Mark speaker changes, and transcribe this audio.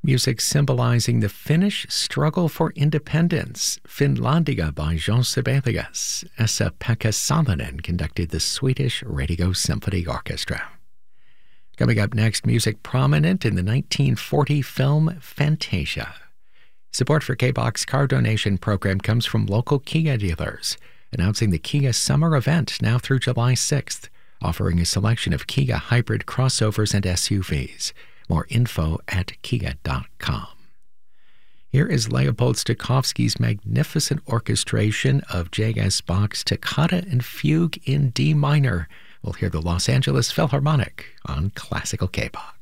Speaker 1: Music symbolizing the Finnish struggle for independence, Finlandia by Jean Sibelius. Esa-Pekka Salonen conducted the Swedish Radio Symphony Orchestra. Coming up next, music prominent in the 1940 film Fantasia. Support for K-Box car donation program comes from local Kia dealers, announcing the Kia Summer Event now through July 6th, offering a selection of Kia hybrid crossovers and SUVs. More info at kia.com. Here is Leopold Stokowski's magnificent orchestration of J.S. Bach's Toccata and Fugue in D minor. We'll hear the Los Angeles Philharmonic on Classical K-Box.